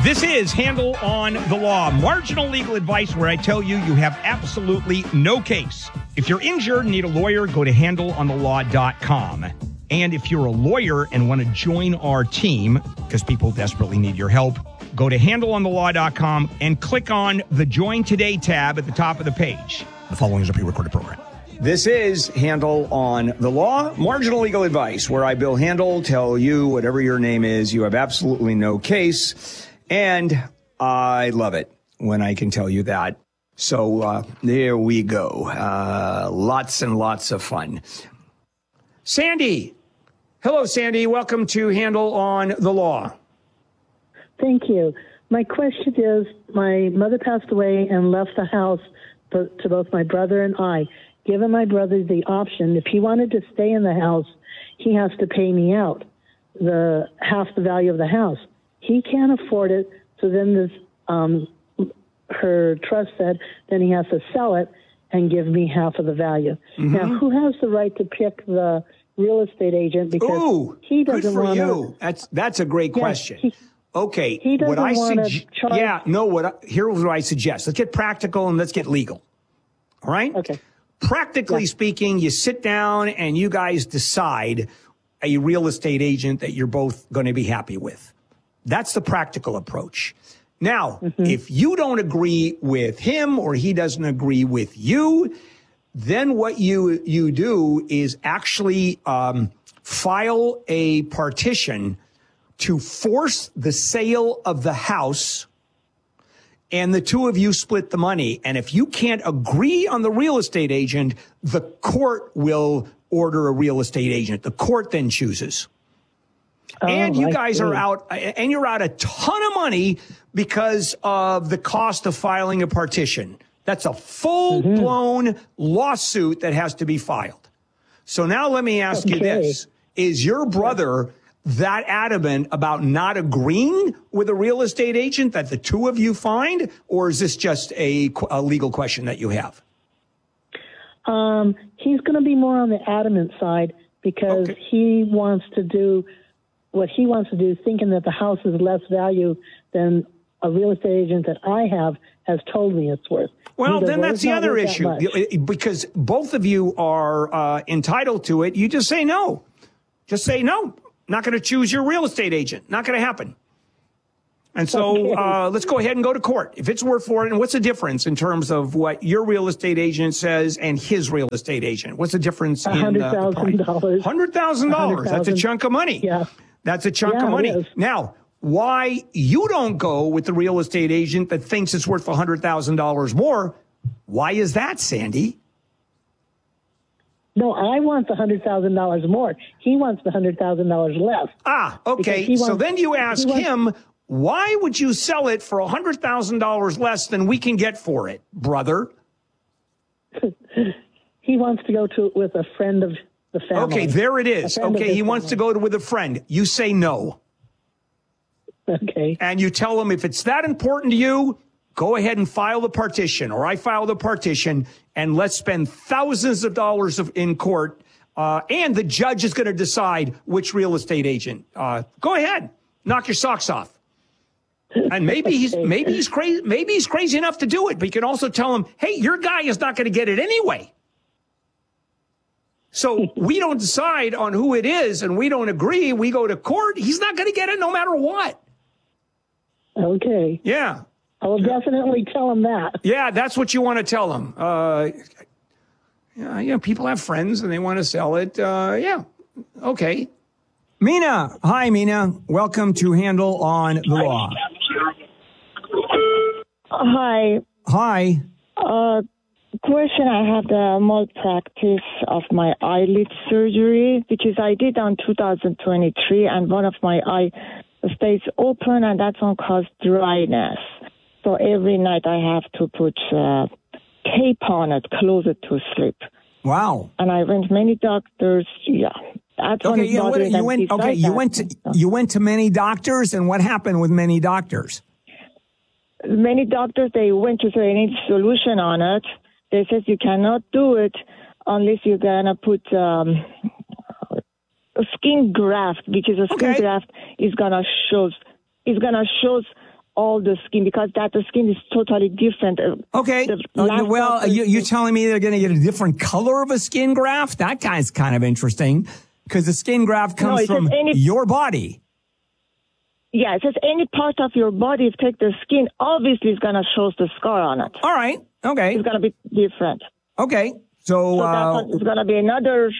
This is Handle on the Law, marginal legal advice where I tell you you have absolutely no case. If you're injured and need a lawyer, go to handleonthelaw.com. And if you're a lawyer and want to join our team, because people desperately need your help, go to handleonthelaw.com and click on the Join Today tab at the top of the page. The following is a pre-recorded program. This is Handle on the Law, marginal legal advice, where I, Bill Handel, tell you whatever your name is, you have absolutely no case. And I love it when I can tell you that. So there we go. Lots and lots of fun. Sandy. Hello, Sandy. Welcome to Handle on the Law. Thank you. My question is, my mother passed away and left the house to both my brother and I. Given my brother the option, if he wanted to stay in the house, he has to pay me out half the value of the house. He can't afford it, so then her trust said then he has to sell it and give me half of the value. Mm-hmm. Now, who has the right to pick the real estate agent? Because he doesn't want to. That's a great question. Okay. He doesn't want to charge. Here's what I suggest. Let's get practical and let's get legal. All right? Okay. Practically speaking, you sit down and you guys decide a real estate agent that you're both going to be happy with. That's the practical approach. Now, if you don't agree with him or he doesn't agree with you, then what you do is actually file a partition to force the sale of the house, and the two of you split the money. And if you can't agree on the real estate agent, the court will order a real estate agent. The court then chooses. And you guys are out, and you're out a ton of money because of the cost of filing a partition. That's a full-blown lawsuit that has to be filed. So now let me ask you this. Is your brother that adamant about not agreeing with a real estate agent that the two of you find, or is this just a legal question that you have? He's going to be more on the adamant side because he wants to do what he wants to do, thinking that the house is less value than a real estate agent that I have has told me it's worth. Well, then that's the other issue. Because both of you are entitled to it. You just say no. Just say no. Not going to choose your real estate agent. Not going to happen. And so let's go ahead and go to court. If it's worth for it, and what's the difference in terms of what your real estate agent says and his real estate agent? What's the difference in $100,000. $100,000. That's a chunk of money. Yeah. That's a chunk of money. Now, why you don't go with the real estate agent that thinks it's worth $100,000 more, why is that, Sandy? No, I want the $100,000 more. He wants the $100,000 less. Okay. So then you ask him, why would you sell it for $100,000 less than we can get for it, brother? He wants to go to it with a friend of the family. Okay, there it is. Okay, he wants to go with a friend. You say no. Okay. And you tell him if it's that important to you, go ahead and file the partition, or I file the partition, and let's spend thousands of dollars in court, and the judge is going to decide which real estate agent. Go ahead, knock your socks off. And maybe he's crazy enough to do it, but you can also tell him, hey, your guy is not going to get it anyway. So we don't decide on who it is, and we don't agree. We go to court. He's not going to get it no matter what. Okay. Yeah. I will definitely tell him that. Yeah, that's what you want to tell him. People have friends and they want to sell it. Okay. Mina. Hi, Mina. Welcome to Handle on the Law. Hi. Hi. Question, I have the malpractice of my eyelid surgery, because I did on 2023, and one of my eye stays open, and that one caused dryness. So every night I have to put tape on it, close it to sleep. Wow. And I went many doctors. Yeah. That's okay. You went to many doctors, and what happened with many doctors? Many doctors, they went to say they need solution on it. They said you cannot do it unless you're gonna put a skin graft, because a skin graft is gonna show all the skin because the skin is totally different. Okay. Well, you're telling me they're going to get a different color of a skin graft? That guy's kind of interesting because the skin graft comes from your body. Yeah, it says any part of your body, if you take the skin, obviously it's going to show the scar on it. All right. Okay. It's going to be different. Okay. So it's going to be another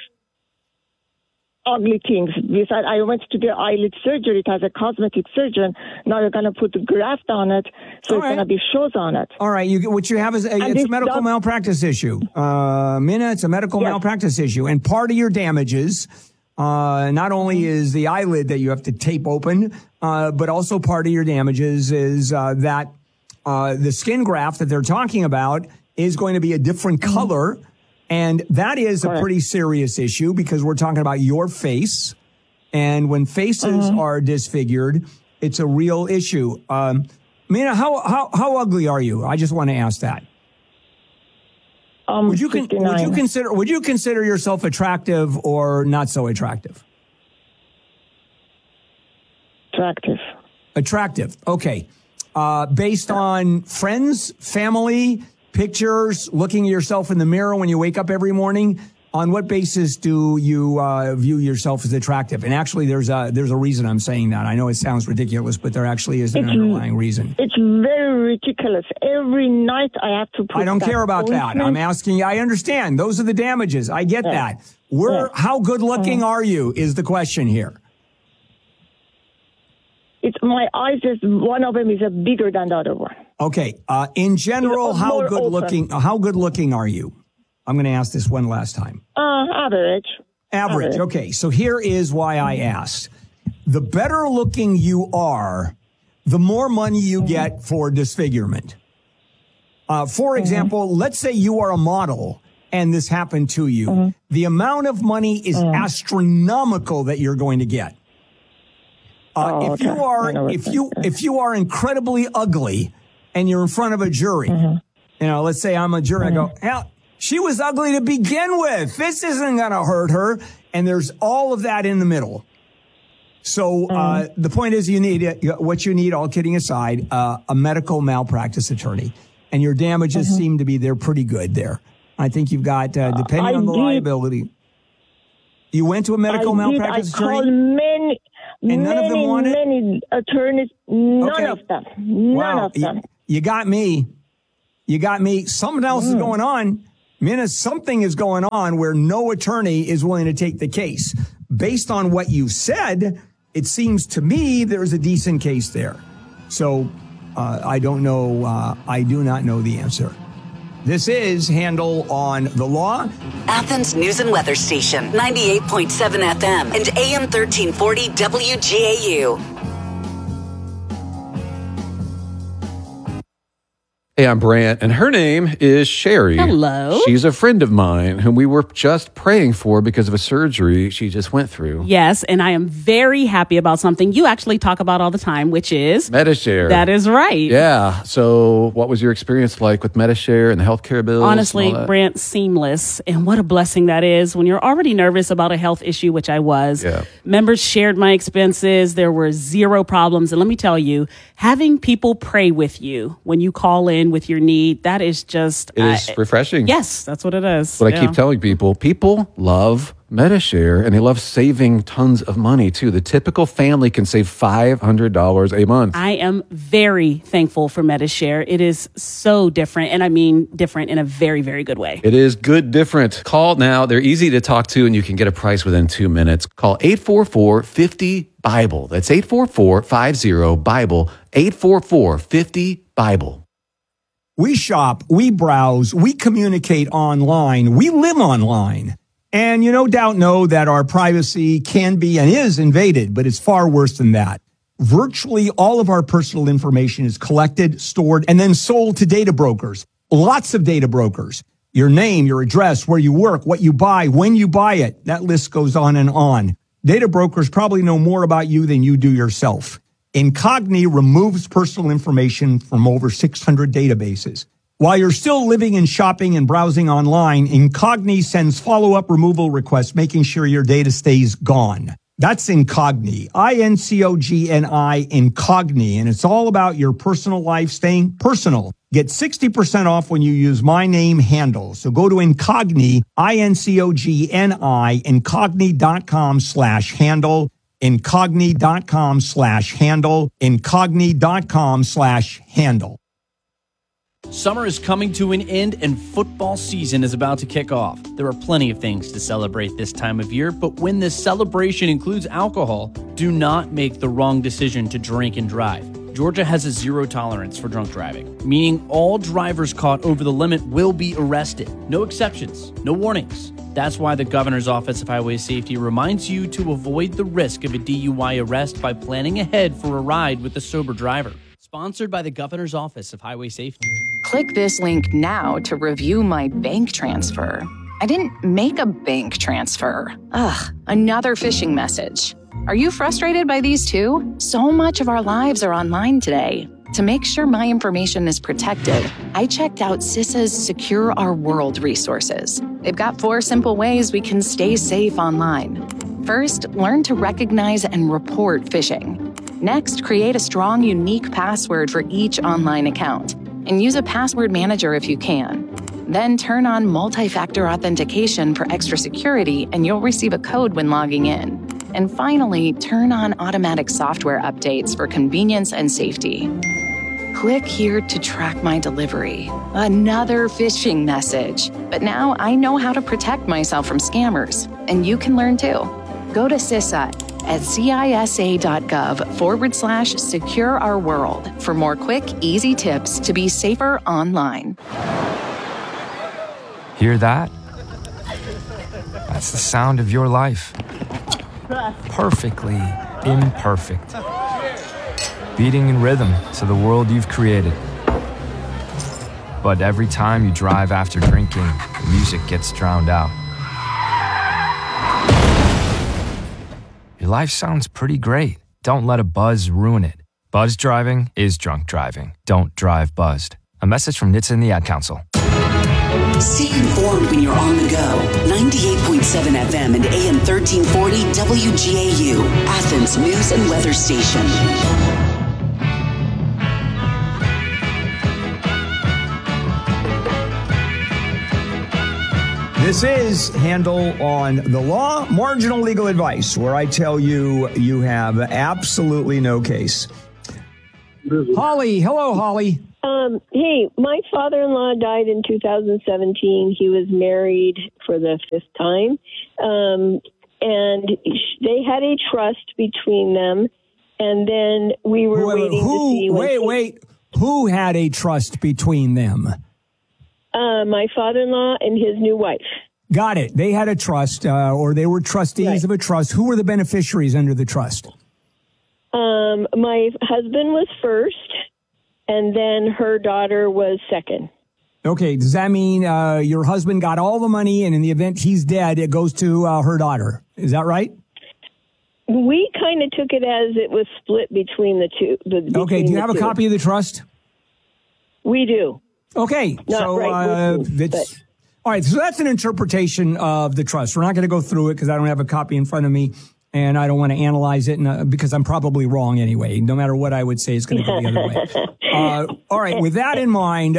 ugly things. Besides, I went to the eyelid surgery. It has a cosmetic surgeon. Now they're going to put the graft on it, so it's going to be shows on it. All right. What you have is it's a medical malpractice issue. Minna, it's a medical malpractice issue. And part of your damages, not only is the eyelid that you have to tape open, but also part of your damages is that the skin graft that they're talking about is going to be a different color. And that is a pretty serious issue because we're talking about your face. And when faces are disfigured, it's a real issue. Minna, how ugly are you? I just want to ask that. Would you consider yourself attractive or not so attractive? Attractive. Okay. Based on friends, family, pictures, looking at yourself in the mirror when you wake up every morning, on what basis do you view yourself as attractive? And actually, there's a reason I'm saying that. I know it sounds ridiculous, but there actually is an underlying reason. It's very ridiculous. Every night I have to put I don't care about that. I'm asking you. I understand. Those are the damages. I get that. How good looking are you is the question here. It's my eyes. One of them is bigger than the other one. Okay. In general, how good looking are you? I'm going to ask this one last time. Average. Okay. So here is why I asked. The better looking you are, the more money you get for disfigurement. For example, let's say you are a model and this happened to you. The amount of money is astronomical that you're going to get. If you are incredibly ugly and you're in front of a jury, let's say I'm a jury, I go, hell, she was ugly to begin with. This isn't going to hurt her. And there's all of that in the middle. So the point is what you need, all kidding aside, a medical malpractice attorney. And your damages seem to be, they're pretty good there. I think you've got, depending on the liability. You went to a medical malpractice attorney? And none of them wanted? Many attorneys, none of them. None of them. You got me. Something else is going on. Minna, something is going on where no attorney is willing to take the case. Based on what you said, it seems to me there's a decent case there. So I don't know. I do not know the answer. This is Handel on the Law. Athens News and Weather Station, 98.7 FM and AM 1340 WGAU. Hey, I'm Brant, and her name is Sherry. Hello. She's a friend of mine whom we were just praying for because of a surgery she just went through. Yes, and I am very happy about something you actually talk about all the time, which is Medi-Share. That is right. Yeah. So what was your experience like with Medi-Share and the healthcare bills? Honestly, Brant, seamless. And what a blessing that is when you're already nervous about a health issue, which I was. Yeah. Members shared my expenses. There were zero problems. And let me tell you, having people pray with you when you call in with your need, that is just... It is refreshing. Yes, that's what it is. What I keep telling people. People love Medi-Share, and they love saving tons of money, too. The typical family can save $500 a month. I am very thankful for Medi-Share. It is so different, and I mean different in a very, very good way. It is good different. Call now. They're easy to talk to, and you can get a price within 2 minutes. Call 844-50-BIBLE. That's 844-50-BIBLE. 844-50-BIBLE. We shop, we browse, we communicate online, we live online. And you no doubt know that our privacy can be and is invaded, but it's far worse than that. Virtually all of our personal information is collected, stored, and then sold to data brokers. Lots of data brokers. Your name, your address, where you work, what you buy, when you buy it. That list goes on and on. Data brokers probably know more about you than you do yourself. Incogni removes personal information from over 600 databases. While you're still living and shopping and browsing online, Incogni sends follow-up removal requests, making sure your data stays gone. That's Incogni, Incogni, Incogni, and it's all about your personal life staying personal. Get 60% off when you use my name handle. So go to Incogni, Incogni, incogni.com/handle, incogni.com/handle, incogni.com/handle. Summer is coming to an end and football season is about to kick off. There are plenty of things to celebrate this time of year, but when this celebration includes alcohol, do not make the wrong decision to drink and drive. Georgia has a zero tolerance for drunk driving, meaning all drivers caught over the limit will be arrested. No exceptions, no warnings. That's why the Governor's Office of Highway Safety reminds you to avoid the risk of a DUI arrest by planning ahead for a ride with a sober driver. Sponsored by the Governor's Office of Highway Safety. Click this link now to review my bank transfer. I didn't make a bank transfer. Ugh, another phishing message. Are you frustrated by these too? So much of our lives are online today. To make sure my information is protected, I checked out CISA's Secure Our World resources. They've got 4 simple ways we can stay safe online. First, learn to recognize and report phishing. Next, create a strong, unique password for each online account, and use a password manager if you can. Then turn on multi-factor authentication for extra security, and you'll receive a code when logging in. And finally, turn on automatic software updates for convenience and safety. Click here to track my delivery. Another phishing message. But now I know how to protect myself from scammers, and you can learn too. Go to CISA at cisa.gov/secure our world for more quick, easy tips to be safer online. Hear that? That's the sound of your life. Perfectly imperfect. Beating in rhythm to the world you've created. But every time you drive after drinking, the music gets drowned out. Your life sounds pretty great. Don't let a buzz ruin it. Buzz driving is drunk driving. Don't drive buzzed. A message from NHTSA and the Ad Council. Stay informed when you're on the go. 98.7 FM and AM 1340 WGAU, Athens News and Weather Station. This is Handle on the Law, marginal legal advice, where I tell you you have absolutely no case. Holly, hello, Holly. Hey, my father-in-law died in 2017. He was married for the 5th time. And they had a trust between them. And then we were waiting to see. Wait. Who had a trust between them? My father-in-law and his new wife. Got it. They had a trust, or they were trustees of a trust. Who were the beneficiaries under the trust? My husband was first, and then her daughter was second. Okay. Does that mean your husband got all the money, and in the event he's dead, it goes to her daughter? Is that right? We kind of took it as it was split between the two. Okay. Do you have a copy of the trust? We do. Okay. All right. So that's an interpretation of the trust. We're not going to go through it because I don't have a copy in front of me, and I don't want to analyze it because I'm probably wrong anyway. No matter what I would say, it's going to go the other way. All right. With that in mind,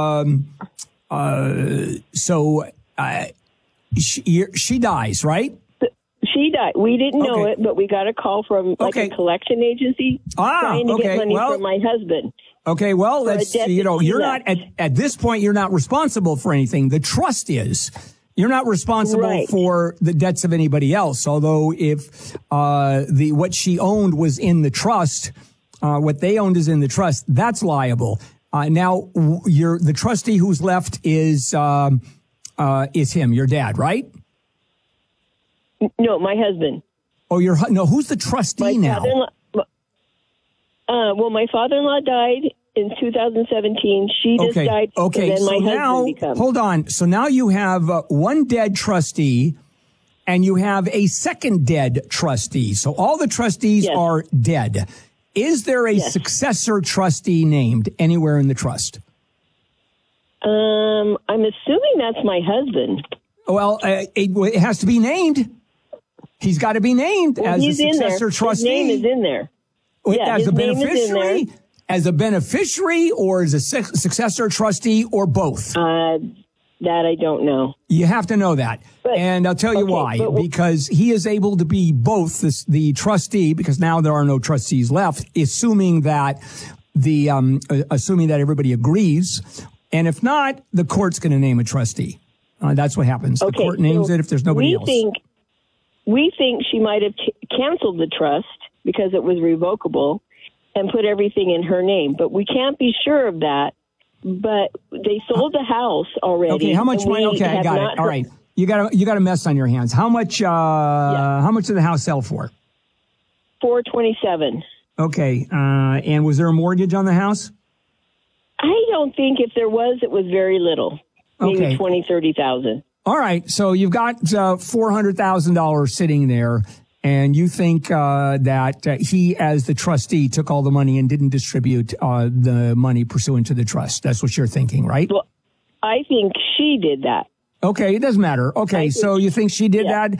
she dies, right? She died. We didn't know it, but we got a call from a collection agency trying to get money from my husband. Okay, well, you're not at this point, you're not responsible for anything. The trust is. You're not responsible for the debts of anybody else. Although if what she owned was in the trust, what they owned is in the trust, that's liable. Now, the trustee who's left is him, your dad, right? No, my husband. Oh, who's the trustee now? Well, my father-in-law died in 2017. She just died. Okay, and then my husband now, hold on. So now you have one dead trustee and you have a second dead trustee. So all the trustees are dead. Is there a successor trustee named anywhere in the trust? I'm assuming that's my husband. Well, it has to be named. He's got to be named as a successor trustee. His name is in there. Yeah, as a beneficiary, as a beneficiary, or as a successor trustee, or both? That I don't know. You have to know that. And I'll tell you why. Because he is able to be both the trustee, because now there are no trustees left, assuming that everybody agrees. And if not, the court's going to name a trustee. That's what happens. The court names it if there's nobody else. We think she might have canceled the trust because it was revocable and put everything in her name. But we can't be sure of that. But they sold the house already. Okay, how much money? Okay, I got it. All right. You got a mess on your hands. How much how much did the house sell for? $427,000. Okay. And was there a mortgage on the house? I don't think if there was, it was very little. Maybe $20,000-$30,000. All right. So you've got $400,000 sitting there, and you think that he, as the trustee, took all the money and didn't distribute the money pursuant to the trust. That's what you're thinking, right? Well, I think she did that. Okay, it doesn't matter. Okay, so you think she did that?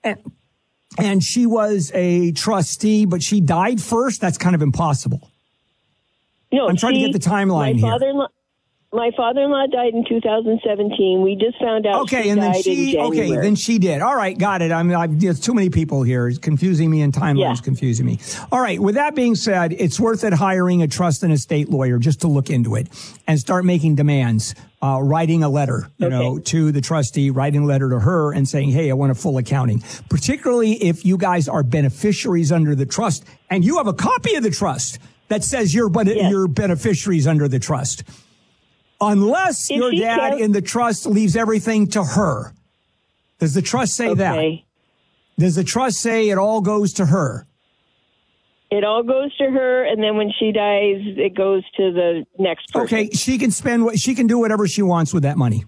And she was a trustee, but she died first? That's kind of impossible. No, I'm trying to get the timeline here. My father-in-law died in 2017. We just found out she died in January. Okay, then she did. All right, got it. There's too many people here. It's confusing me, and timeline's confusing me. All right, with that being said, it's worth it hiring a trust and estate lawyer just to look into it and start making demands, writing a letter, to the trustee, writing a letter to her and saying, hey, I want a full accounting, particularly if you guys are beneficiaries under the trust and you have a copy of the trust that says you're beneficiaries under the trust. Unless your dad in the trust leaves everything to her. Does the trust say that? Does the trust say it all goes to her? It all goes to her, and then when she dies, it goes to the next person. Okay, she can do whatever she wants with that money.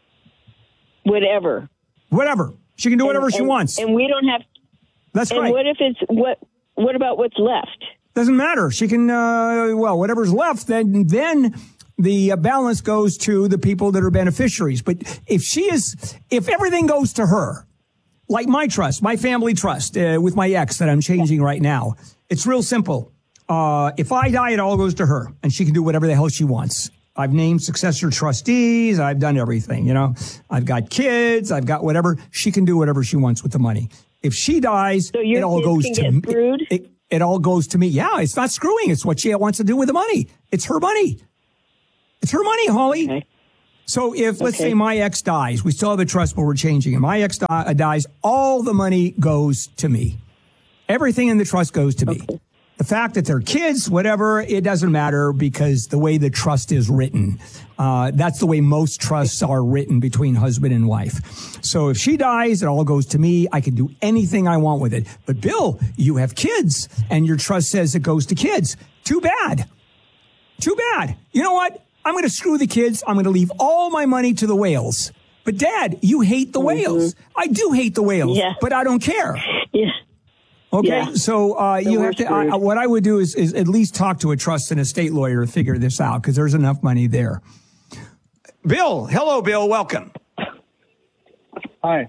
Whatever. She can do whatever she wants. And we don't have. That's right. And what about what's left? Doesn't matter. She can. Whatever's left, then the balance goes to the people that are beneficiaries. But if everything goes to her, like my trust, my family trust with my ex that I'm changing right now, it's real simple. If I die, it all goes to her, and she can do whatever the hell she wants. I've named successor trustees. I've done everything, I've got kids. I've got whatever. She can do whatever she wants with the money. If she dies, it all goes to me. It all goes to me. Yeah, it's not screwing. It's what she wants to do with the money. It's her money. It's her money, Holly. Okay. So if, let's say my ex dies, we still have a trust, but we're changing it. My ex dies, all the money goes to me. Everything in the trust goes to me. The fact that they're kids, whatever, it doesn't matter because the way the trust is written, that's the way most trusts are written between husband and wife. So if she dies, it all goes to me. I can do anything I want with it. But Bill, you have kids and your trust says it goes to kids. Too bad. You know what? I'm going to screw the kids. I'm going to leave all my money to the whales. But Dad, you hate the whales. I do hate the whales, but I don't care. Yeah. Okay, so you have to. What I would do is at least talk to a trust and estate lawyer to figure this out because there's enough money there. Bill, hello, Bill. Welcome. Hi.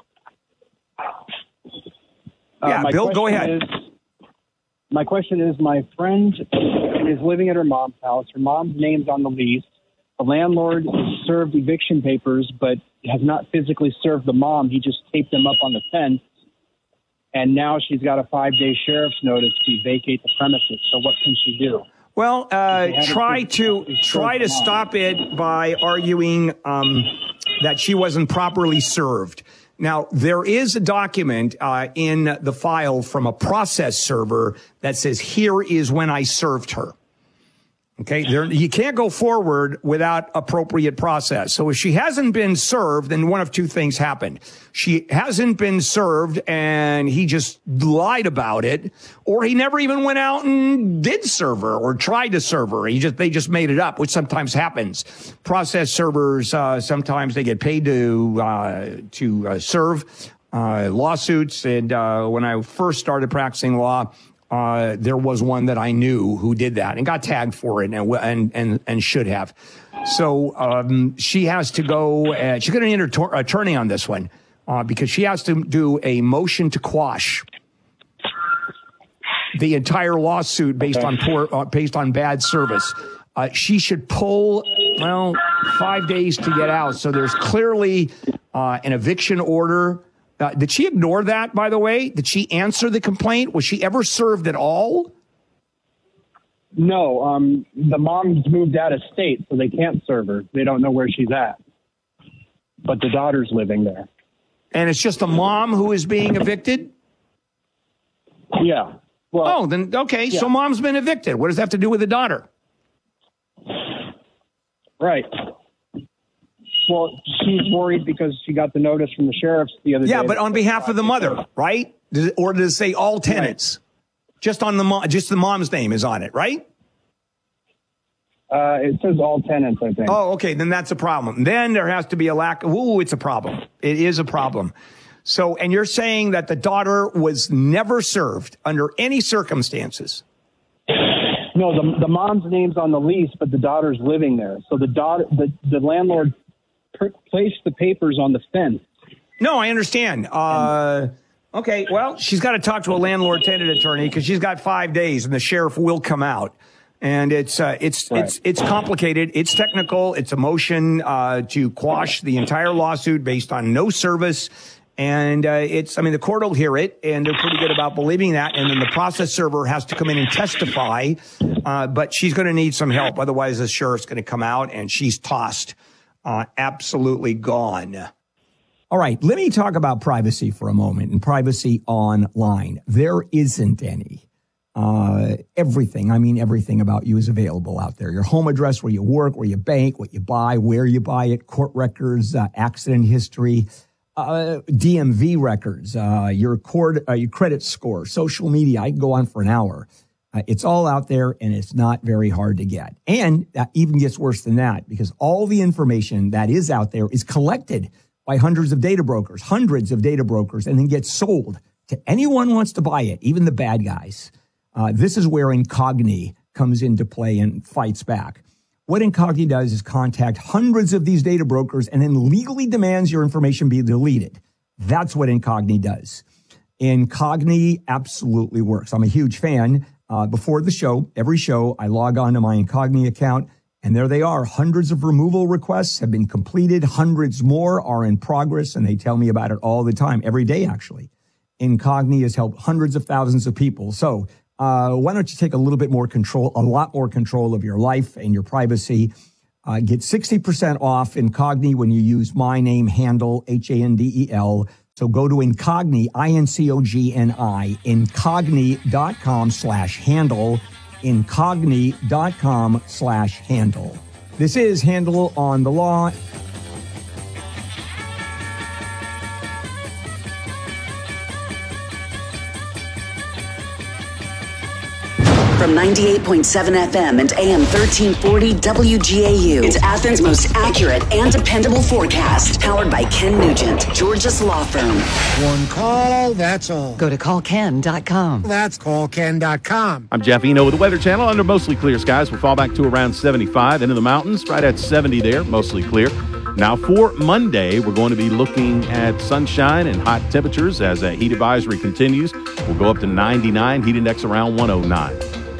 Bill, go ahead. My question is, my friend is living at her mom's house. Her mom's name's on the lease. The landlord served eviction papers, but has not physically served the mom. He just taped them up on the fence. And now she's got a 5-day sheriff's notice to vacate the premises. So what can she do? Well, try to stop it by arguing that she wasn't properly served. Now, there is a document in the file from a process server that says, here is when I served her. Okay, you can't go forward without appropriate process. So if she hasn't been served, then one of two things happened. She hasn't been served and he just lied about it, or he never even went out and did serve her or tried to serve her. They just made it up, which sometimes happens. Process servers, sometimes they get paid to serve lawsuits. And when I first started practicing law, there was one that I knew who did that and got tagged for it and should have. So she has to go. She got an attorney on this one. because she has to do a motion to quash the entire lawsuit based on bad service. She should pull 5 days to get out. So there's clearly an eviction order. Did she ignore that, by the way? Did she answer the complaint? Was she ever served at all? No, the mom's moved out of state, so they can't serve her. They don't know where she's at. But the daughter's living there. And it's just the mom who is being evicted? Yeah. Well, then, okay, so mom's been evicted. What does that have to do with the daughter? Right. Well, she's worried because she got the notice from the sheriffs the other day. Yeah, but on behalf of the mother, right? Or does it say all tenants? Right. Just the mom's name is on it, right? It says all tenants, I think. Oh, okay. Then that's a problem. Then there has to be a lack. It's a problem. It is a problem. So, and you're saying that the daughter was never served under any circumstances? No, the mom's name's on the lease, but the daughter's living there. So the landlord placed the papers on the fence. No, I understand. Okay, well, she's got to talk to a landlord-tenant attorney because she's got 5 days, and the sheriff will come out. And it's complicated. It's technical. It's a motion to quash the entire lawsuit based on no service. And the court will hear it, and they're pretty good about believing that. And then the process server has to come in and testify, but she's going to need some help. Otherwise, the sheriff's going to come out, and she's tossed, absolutely gone. All right, let me talk about privacy for a moment, and privacy online. There isn't any. Everything about you is available out there. Your home address, where you work, where you bank, what you buy, where you buy it, court records, accident history, DMV records, your credit score, social media. I can go on for an hour. It's all out there, and it's not very hard to get. And that even gets worse than that, because all the information that is out there is collected by hundreds of data brokers, and then gets sold to anyone who wants to buy it, even the bad guys. This is where Incogni comes into play and fights back. What Incogni does is contact hundreds of these data brokers and then legally demands your information be deleted. That's what Incogni does. Incogni absolutely works. I'm a huge fan. Before the show, every show, I log on to my Incogni account, and there they are. Hundreds of removal requests have been completed. Hundreds more are in progress, and they tell me about it all the time, every day, actually. Incogni has helped hundreds of thousands of people. So why don't you take a lot more control of your life and your privacy. Get 60% off Incogni when you use my name, Handel, Handel. So go to Incogni, Incogni, incogni.com/Handel, incogni.com/Handel. This is Handel on the Law. From 98.7 FM and AM 1340 WGAU. It's Athens' most accurate and dependable forecast. Powered by Ken Nugent, Georgia's law firm. One call, that's all. Go to callken.com. That's callken.com. I'm Jeff Eno with the Weather Channel. Under mostly clear skies, we'll fall back to around 75. Into the mountains, right at 70 there, mostly clear. Now for Monday, we're going to be looking at sunshine and hot temperatures as a heat advisory continues. We'll go up to 99, heat index around 109.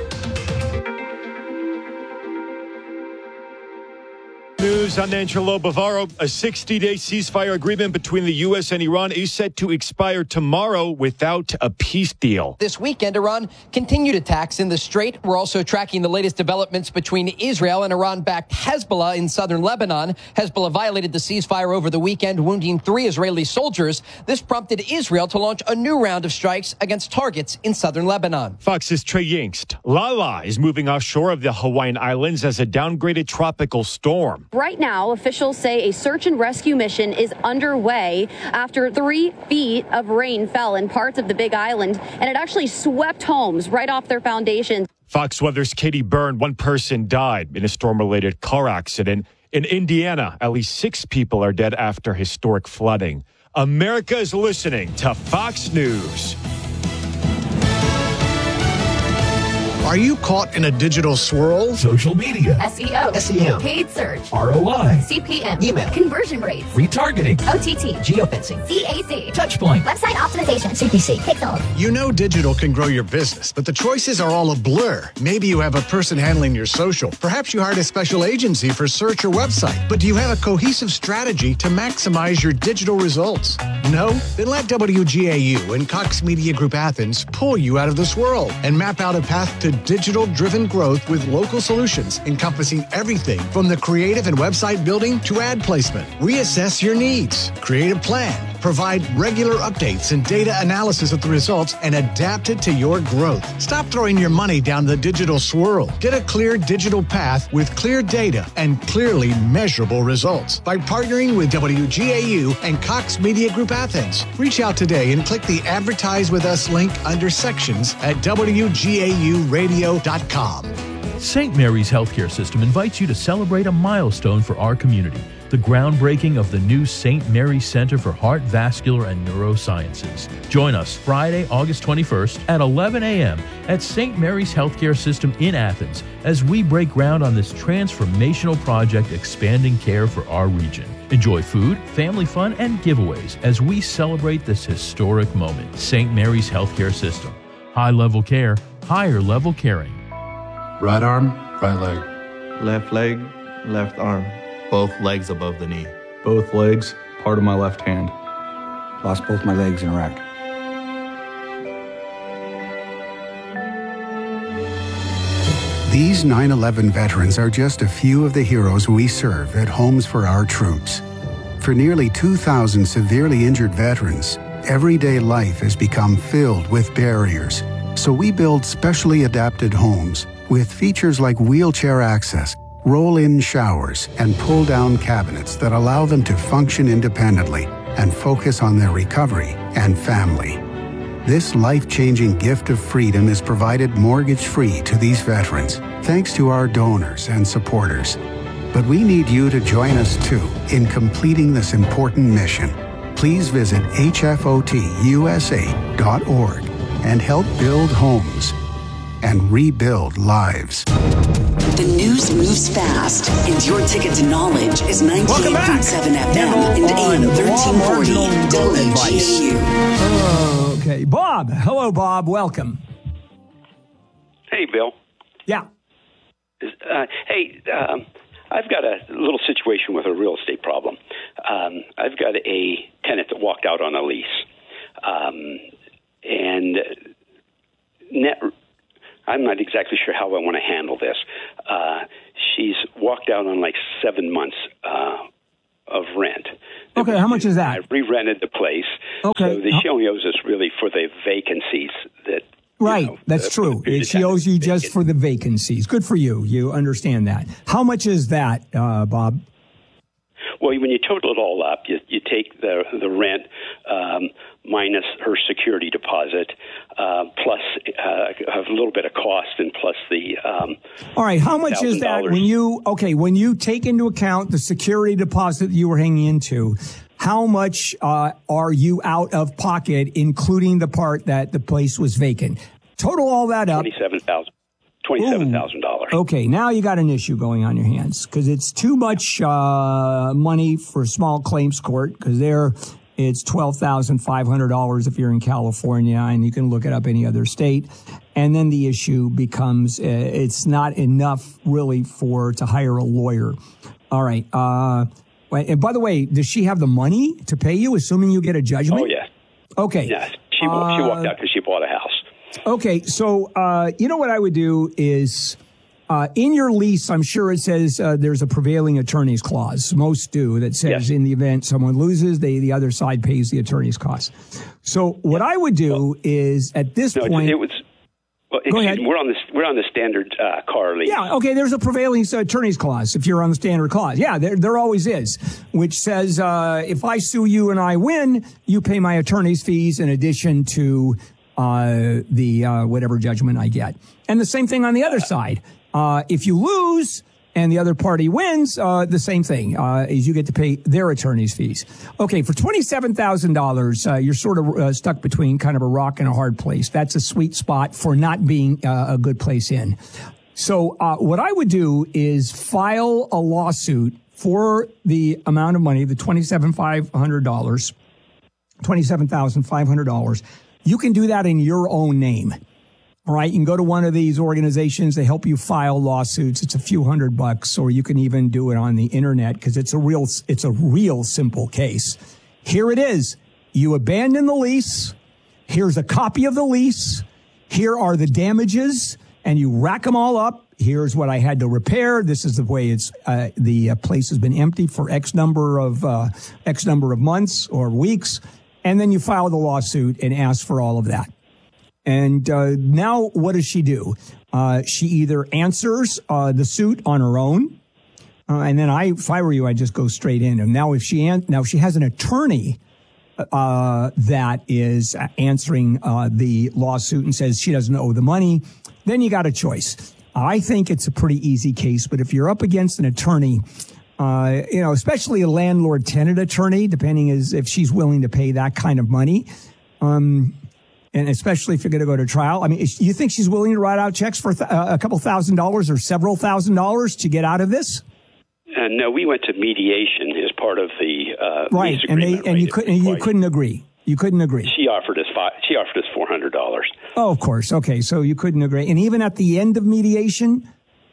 News, I'm Angelo Bavaro. A 60-day ceasefire agreement between the U.S. and Iran is set to expire tomorrow without a peace deal. This weekend, Iran continued attacks in the Strait. We're also tracking the latest developments between Israel and Iran-backed Hezbollah in southern Lebanon. Hezbollah violated the ceasefire over the weekend, wounding 3 Israeli soldiers. This prompted Israel to launch a new round of strikes against targets in southern Lebanon. Fox's Trey Yingst. Lala is moving offshore of the Hawaiian Islands as a downgraded tropical storm. Right now, officials say a search and rescue mission is underway after 3 feet of rain fell in parts of the Big Island, and it actually swept homes right off their foundations. Fox Weather's Katie Byrne. 1 person died in a storm-related car accident. In Indiana, at least 6 people are dead after historic flooding. America is listening to Fox News. Are you caught in a digital swirl? Social media, SEO, SEM, paid search, ROI, CPM, email, conversion rates, retargeting, OTT, geofencing, CAC, Touchpoint, website optimization, CPC, Pixel. You know digital can grow your business, but the choices are all a blur. Maybe you have a person handling your social. Perhaps you hired a special agency for search or website. But do you have a cohesive strategy to maximize your digital results? No? Then let WGAU and Cox Media Group Athens pull you out of this swirl and map out a path to digital-driven growth with local solutions encompassing everything from the creative and website building to ad placement. Reassess your needs, create a plan, provide regular updates and data analysis of the results, and adapt it to your growth. Stop throwing your money down the digital swirl. Get a clear digital path with clear data and clearly measurable results by partnering with WGAU and Cox Media Group Athens. Reach out today and click the Advertise With Us link under sections at WGAUradio.com. St. Mary's Healthcare System invites you to celebrate a milestone for our community, the groundbreaking of the new St. Mary's Center for Heart, Vascular, and Neurosciences. Join us Friday, August 21st at 11 a.m. at St. Mary's Healthcare System in Athens as we break ground on this transformational project expanding care for our region. Enjoy food, family fun, and giveaways as we celebrate this historic moment. St. Mary's Healthcare System. High-level care, higher-level caring. Right arm, right leg. Left leg, left arm. Both legs above the knee. Both legs, part of my left hand. Lost both my legs in Iraq. These 9/11 veterans are just a few of the heroes we serve at Homes for Our Troops. For nearly 2,000 severely injured veterans, everyday life has become filled with barriers. So we build specially adapted homes with features like wheelchair access, roll-in showers, and pull-down cabinets that allow them to function independently and focus on their recovery and family. This life-changing gift of freedom is provided mortgage-free to these veterans, thanks to our donors and supporters. But we need you to join us too in completing this important mission. Please visit hfotusa.org and help build homes and rebuild lives. The news moves fast, and your ticket to knowledge is 98.7 FM and AM 1340 WGAU. Okay, Bob. Hello, Bob. Welcome. Hey, Bill. Yeah. I've got a little situation with a real estate problem. I've got a tenant that walked out on a lease, I'm not exactly sure how I want to handle this. She's walked out on like 7 months of rent. Okay, how much is that? I re-rented the place. Okay. So she only owes us really for the vacancies that. Right, that's true. She owes you just for the vacancies. Good for you. You understand that. How much is that, Bob? Well, when you total it all up, you take the rent minus her security deposit, plus a little bit of cost, and plus the. All right, how much is that when you take into account the security deposit that you were hanging into? How much are you out of pocket, including the part that the place was vacant? Total all that up. $27,000. Okay, now you got an issue going on your hands because it's too much money for small claims court because it's $12,500 if you're in California, and you can look it up any other state. And then the issue becomes it's not enough really to hire a lawyer. All right. And by the way, does she have the money to pay you, assuming you get a judgment? Oh, yes. Okay. Yes. She walked out because she bought a house. Okay. So, you know what I would do is in your lease, I'm sure it says there's a prevailing attorney's clause. Most do that says in the event someone loses, the other side pays the attorney's costs. So what I would do is at this point. Go ahead. We're on the standard car lease. Yeah, okay, there's a prevailing attorney's clause if you're on the standard clause. Yeah, there always is, which says if I sue you and I win, you pay my attorney's fees in addition to the whatever judgment I get. And the same thing on the other side. If you lose, and the other party wins, the same thing is you get to pay their attorney's fees. Okay, for $27,000, you're sort of stuck between kind of a rock and a hard place. That's a sweet spot for not being a good place in. So what I would do is file a lawsuit for the amount of money, the $27,500. You can do that in your own name. All right, you can go to one of these organizations. They help you file lawsuits. It's a few $100, or you can even do it on the internet because it's a real simple case. Here it is. You abandon the lease. Here's a copy of the lease. Here are the damages, and you rack them all up. Here's what I had to repair. This is the way it's. The place has been empty for X number of months or weeks, and then you file the lawsuit and ask for all of that. And now what does she do? She either answers the suit on her own, and then if I were you, I'd just go straight in. And now if she has an attorney that is answering the lawsuit and says she doesn't owe the money, then you got a choice. I think it's a pretty easy case, but if you're up against an attorney, especially a landlord-tenant attorney, depending if she's willing to pay that kind of money, and especially if you're going to go to trial. I mean, you think she's willing to write out checks for a couple $1,000s or several $1,000s to get out of this? No, we went to mediation as part of the right, lease agreement. You couldn't agree. You couldn't agree. She offered us $400. Oh, of course. Okay, so you couldn't agree, and even at the end of mediation.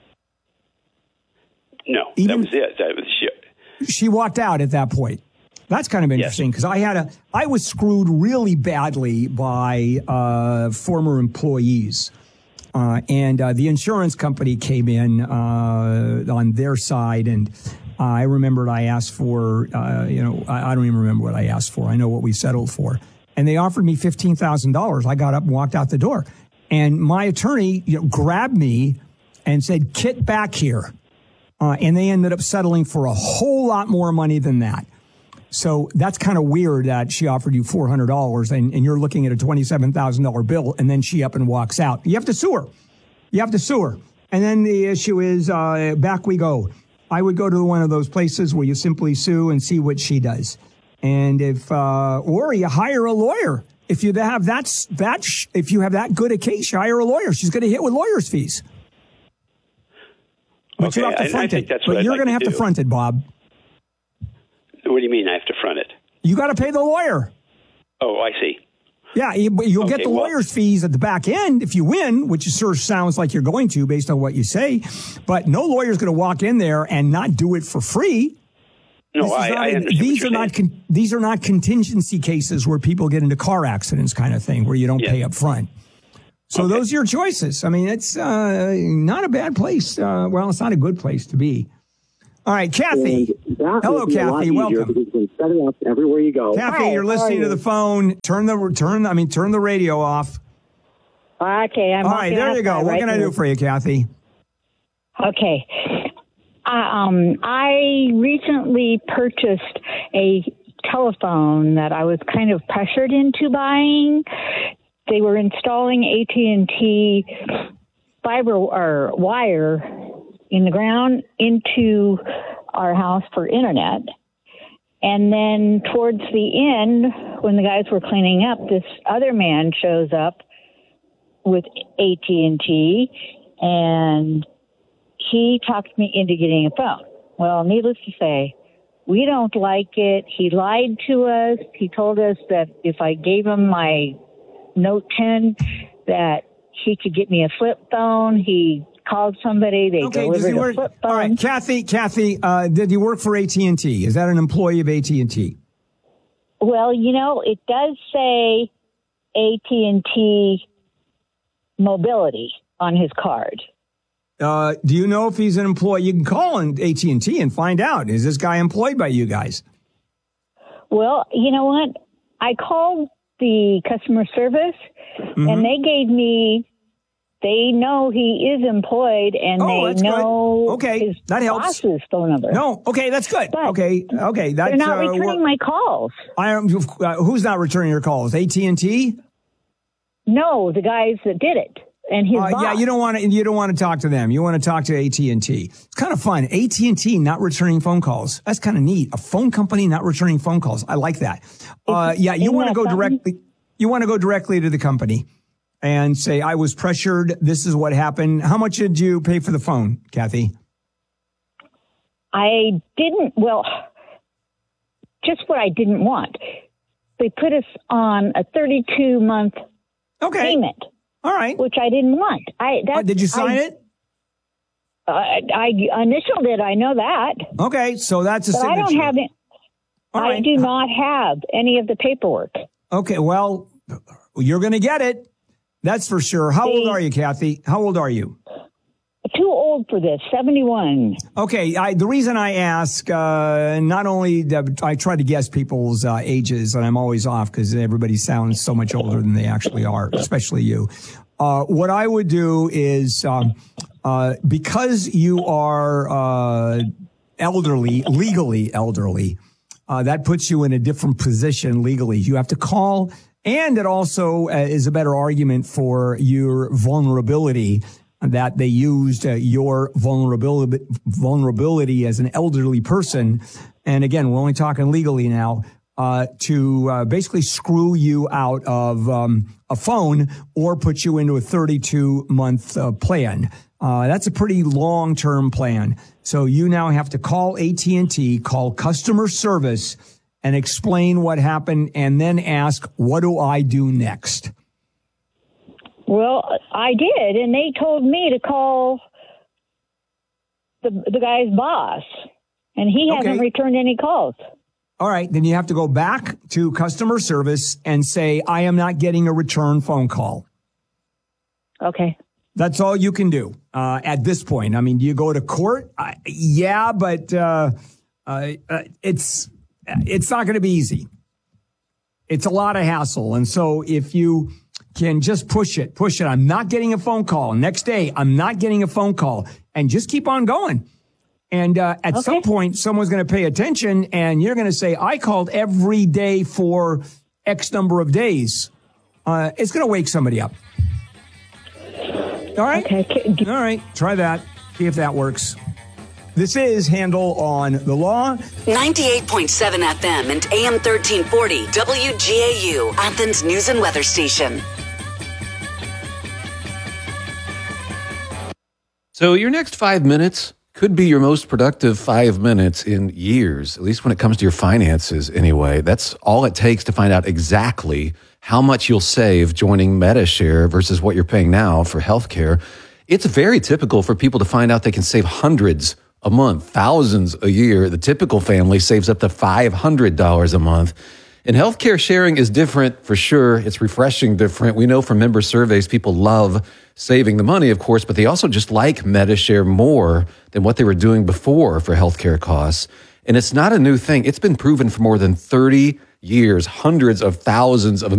No, that was it. She walked out at that point. That's kind of interesting because I was screwed really badly by former employees, and the insurance company came in on their side, and I remembered I asked for, I don't even remember what I asked for. I know what we settled for, and they offered me $15,000. I got up and walked out the door, and my attorney grabbed me and said, "Kit, back here," and they ended up settling for a whole lot more money than that. So that's kind of weird that she offered you $400 and you're looking at a $27,000 bill, and then she up and walks out. You have to sue her. And then the issue is, back we go. I would go to one of those places where you simply sue and see what she does. And or you hire a lawyer. If you have if you have that good a case, you hire a lawyer. She's going to hit with lawyer's fees. But you have to front it. But you're going to have to front it, Bob. What do you mean I have to front it? You got to pay the lawyer. Oh, I see. Yeah, you'll get the lawyer's fees at the back end if you win, which sure sounds like you're going to based on what you say. But no lawyer's going to walk in there and not do it for free. No, I understand. These are not contingency cases where people get into car accidents kind of thing where you don't pay up front. So those are your choices. I mean, it's not a bad place. Well, it's not a good place to be. All right, Kathy. Hello, Kathy. Welcome. You can set it up everywhere you go. Kathy, you're listening to the phone. Turn the radio off. Okay, I'm all right. There you go. What can I do for you, Kathy? Okay. I recently purchased a telephone that I was kind of pressured into buying. They were installing AT&T fiber or wire in the ground into our house for internet. And then towards the end, when the guys were cleaning up, this other man shows up with AT&T, and he talked me into getting a phone. Well, needless to say, we don't like it. He lied to us. He told us that if I gave him my Note 10, that he could get me a flip phone. He called somebody. They delivered a flip phone. All right, Kathy, did you work for AT&T? Is that an employee of AT&T? Well, it does say AT&T Mobility on his card. Do you know if he's an employee? You can call AT&T and find out. Is this guy employed by you guys? Well, you know what? I called the customer service, and they gave me. They know he is employed, and they know his boss's phone number. No, okay, that's good. But okay, that's they're not returning my calls. Who's not returning your calls? AT&T? No, the guys that did it. and his boss. Yeah, you don't want to talk to them. You want to talk to AT&T. It's kind of fun. AT&T not returning phone calls. That's kind of neat. A phone company not returning phone calls. I like that. You want to go directly. You want to go directly to the company and say, I was pressured. This is what happened. How much did you pay for the phone, Kathy? I didn't. Well, just what I didn't want. They put us on a 32-month payment. All right. Which I didn't want. Did you sign it? I initialed it. I know that. Okay, so that's a signature. I don't have it. I do not have any of the paperwork. Okay, well, you're going to get it. That's for sure. How old are you, Kathy? How old are you? Too old for this, 71. Okay, the reason I ask, not only I try to guess people's ages, and I'm always off because everybody sounds so much older than they actually are, especially you. What I would do is, because you are elderly, legally elderly, that puts you in a different position legally. You have to call, and it also is a better argument for your vulnerability, that they used your vulnerability as an elderly person. And again, we're only talking legally now, to basically screw you out of a phone or put you into a 32-month plan. That's a pretty long-term plan. So you now have to call AT&T, call customer service, and explain what happened, and then ask, what do I do next? Well, I did, and they told me to call the guy's boss, and he hasn't returned any calls. All right, then you have to go back to customer service and say, I am not getting a return phone call. Okay. That's all you can do at this point. I mean, do you go to court? Yeah, but it's not going to be easy. It's a lot of hassle, and so if you can just push it. I'm not getting a phone call. Next day, I'm not getting a phone call. And just keep on going. And at some point, someone's going to pay attention, and you're going to say, I called every day for X number of days. It's going to wake somebody up. All right? Okay. All right. Try that. See if that works. This is Handel on the Law. 98.7 FM and AM 1340 WGAU, Athens News and Weather Station. So your next 5 minutes could be your most productive 5 minutes in years, at least when it comes to your finances anyway. That's all it takes to find out exactly how much you'll save joining MediShare versus what you're paying now for healthcare. It's very typical for people to find out they can save hundreds a month, thousands a year. The typical family saves up to $500 a month. And healthcare sharing is different for sure. It's refreshing different. We know from member surveys, people love saving the money, of course, but they also just like MediShare more than what they were doing before for healthcare costs. And it's not a new thing. It's been proven for more than 30 years, hundreds of thousands of